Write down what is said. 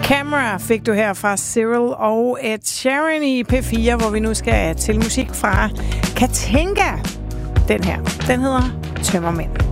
Camera fik du her fra Cyril og Ed Sheeran i P4, hvor vi nu skal til musik fra Katinka. Den her, den hedder Tømmermænd.